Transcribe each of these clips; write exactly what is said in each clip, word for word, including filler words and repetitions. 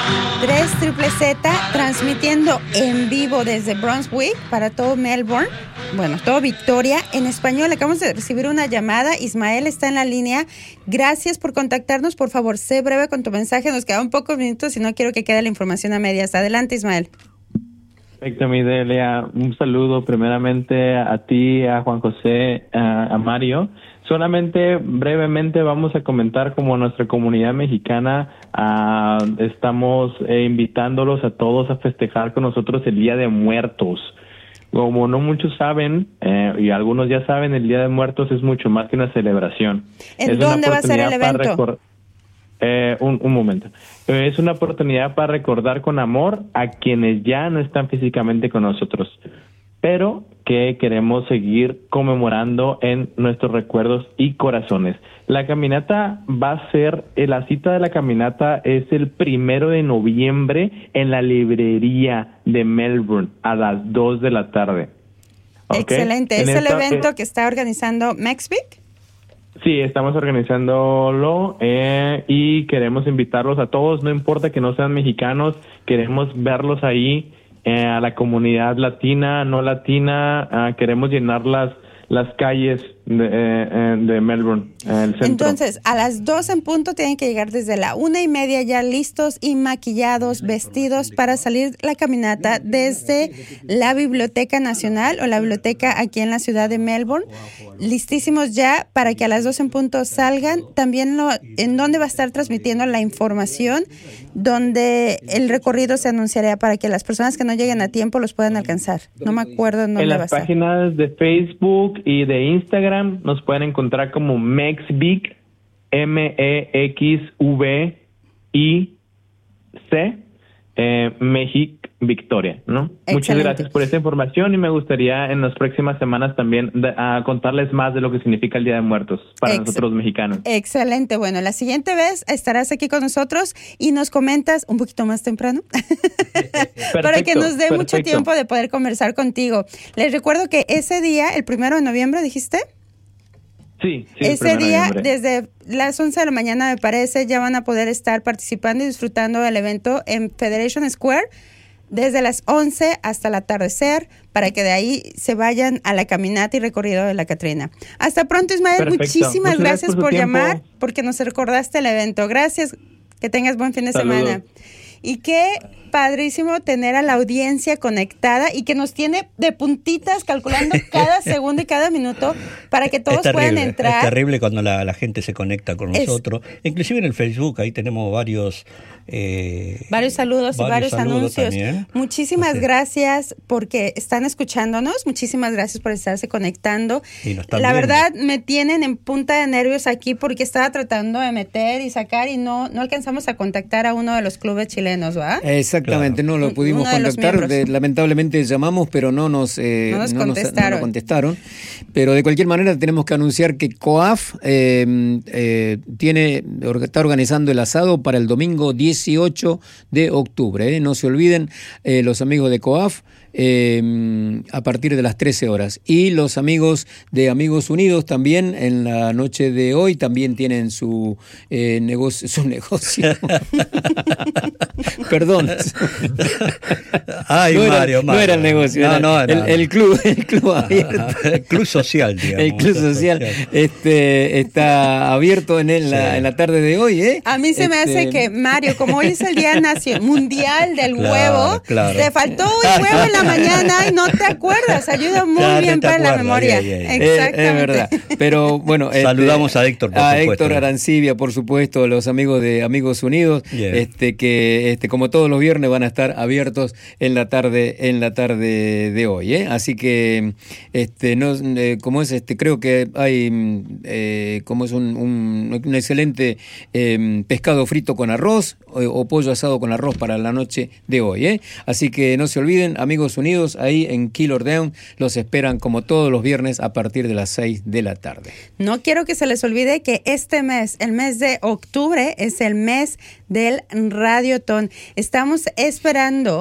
tres Triple Z, transmitiendo en vivo desde Brunswick para todo Melbourne, bueno, todo Victoria, en español. Acabamos de recibir una llamada. Ismael está en la línea. Gracias por contactarnos. Por favor, sé breve con tu mensaje. Nos quedan pocos minutos y no quiero que quede la información a medias. Adelante, Ismael. Perfecto, mi Delia. Un saludo primeramente a ti, a Juan José, a, a Mario. Solamente brevemente vamos a comentar como nuestra comunidad mexicana uh, estamos eh, invitándolos a todos a festejar con nosotros el Día de Muertos. Como no muchos saben, eh, y algunos ya saben, el Día de Muertos es mucho más que una celebración. ¿En es dónde va a ser el evento? Recor- eh, un, un momento. Eh, es una oportunidad para recordar con amor a quienes ya no están físicamente con nosotros, pero que queremos seguir conmemorando en nuestros recuerdos y corazones. La caminata va a ser, eh, la cita de la caminata es el primero de noviembre en la librería de Melbourne a las dos de la tarde. ¿Okay? Excelente. En ¿Es esta, el evento eh, que está organizando Mexvic? Sí, estamos organizándolo eh, y queremos invitarlos a todos, no importa que no sean mexicanos, queremos verlos ahí. Eh, a la comunidad latina, no latina, uh, queremos llenar las las calles de, eh, de Melbourne, eh, el centro. Entonces, a las dos en punto tienen que llegar desde la una y media ya listos y maquillados, vestidos para salir la caminata desde la Biblioteca Nacional o la biblioteca aquí en la ciudad de Melbourne. Listísimos ya para que a las dos en punto salgan. También lo, en donde va a estar transmitiendo la información, donde el recorrido se anunciará para que las personas que no lleguen a tiempo los puedan alcanzar. No me acuerdo en dónde en va a las estar. páginas de Facebook y de Instagram nos pueden encontrar como Mexvic, M E X V I C, eh, México Victoria, ¿no? Excelente. Muchas gracias por esta información y me gustaría en las próximas semanas también de, uh, contarles más de lo que significa el Día de Muertos para Ex- nosotros mexicanos. Excelente. Bueno, la siguiente vez estarás aquí con nosotros y nos comentas un poquito más temprano para que nos dé perfecto. mucho tiempo de poder conversar contigo. Les recuerdo que ese día, el primero de noviembre, ¿dijiste? Sí, sí. Ese día, noviembre. desde las once de la mañana, me parece, ya van a poder estar participando y disfrutando del evento en Federation Square desde las once hasta el atardecer, para que de ahí se vayan a la caminata y recorrido de la Catrina. Hasta pronto, Ismael. Perfecto. Muchísimas Muchas gracias, gracias por por su llamar, tiempo. porque nos recordaste el evento. Gracias. Que tengas buen fin de Saludos. semana. Y qué padrísimo tener a la audiencia conectada y que nos tiene de puntitas calculando cada segundo y cada minuto para que todos es terrible, puedan entrar. Es terrible cuando la, la gente se conecta con Es, nosotros. Inclusive en el Facebook, ahí tenemos varios... Eh, varios saludos y varios anuncios. También. Muchísimas Así. gracias porque están escuchándonos. Muchísimas gracias por estarse conectando. Y nos están La viendo. verdad me tienen en punta de nervios aquí porque estaba tratando de meter y sacar y no, no alcanzamos a contactar a uno de los clubes chilenos, ¿va? Exactamente, claro. No lo pudimos Uno de los contactar. miembros. De, lamentablemente llamamos, pero no nos, eh, No nos no contestaron. no nos contestaron. Pero de cualquier manera tenemos que anunciar que COAF eh, eh, tiene, está organizando el asado para el domingo dieciocho de octubre. ¿eh? No se olviden, eh, los amigos de COAF, eh, a partir de las trece horas. Y los amigos de Amigos Unidos también en la noche de hoy también tienen su eh, negocio, su negocio. Perdón. Ay, no, Mario, era, Mario. no era el negocio, No, era no, el, no, el no. club, el club abierto. El club social, digamos. El club social este, está abierto en, el, la, Sí. en la tarde de hoy, ¿eh? A mí se me Este, hace que, Mario, como hoy es el Día Nacional Mundial del Claro, Huevo, claro. te faltó un huevo en la mañana y no te acuerdas. Ayuda muy Ya, bien te para la acuerdas, memoria. ya, ya, ya. Es, Exactamente. es verdad. Pero bueno, Saludamos a Héctor, por a supuesto. Héctor Arancibia, por supuesto, los amigos de Amigos Unidos, Yeah. este que este como todos los viernes van a estar abiertos en la tarde en la tarde de hoy, ¿eh? Así que este no eh, como es este creo que hay eh, como es un, un, un excelente eh, pescado frito con arroz o, o pollo asado con arroz para la noche de hoy, ¿eh? Así que no se olviden, Amigos Unidos, ahí en Killer Down los esperan como todos los viernes a partir de las seis de la tarde. No quiero que se les olvide que este mes, el mes de octubre, es el mes del Radiotón. Estamos esperando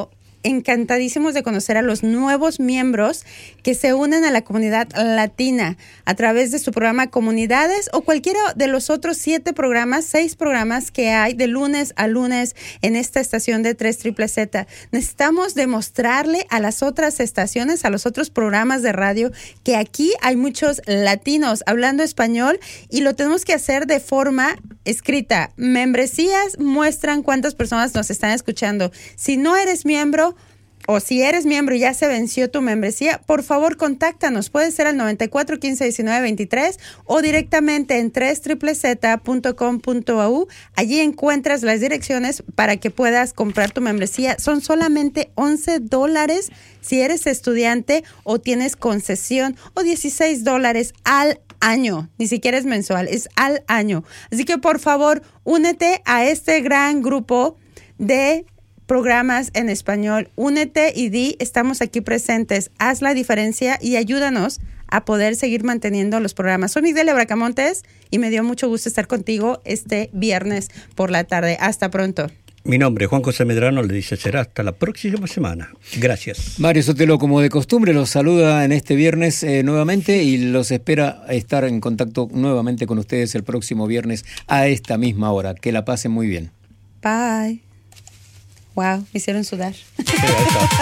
encantadísimos de conocer a los nuevos miembros que se unen a la comunidad latina a través de su programa Comunidades o cualquiera de los otros siete programas, seis programas que hay de lunes a lunes en esta estación de tres triple Z. Necesitamos demostrarle a las otras estaciones, a los otros programas de radio, que aquí hay muchos latinos hablando español y lo tenemos que hacer de forma escrita. Membresías muestran cuántas personas nos están escuchando. Si no eres miembro o si eres miembro y ya se venció tu membresía, por favor contáctanos. Puede ser al noventa y cuatro, quince, diecinueve, veintitrés o directamente en tres triple z punto com punto a u. Allí encuentras las direcciones para que puedas comprar tu membresía. Son solamente once dólares si eres estudiante o tienes concesión, o dieciséis dólares al año. Ni siquiera es mensual, es al año. Así que por favor, únete a este gran grupo de programas en español. Únete y di, estamos aquí presentes. Haz la diferencia y ayúdanos a poder seguir manteniendo los programas. Soy Migdalia Bracamontes y me dio mucho gusto estar contigo este viernes por la tarde. Hasta pronto. Mi nombre es Juan José Medrano, le dice será hasta la próxima semana. Gracias. Mario Sotelo, como de costumbre, los saluda en este viernes eh, nuevamente y los espera estar en contacto nuevamente con ustedes el próximo viernes a esta misma hora. Que la pasen muy bien. Bye. Wow, me hicieron sudar. Sí,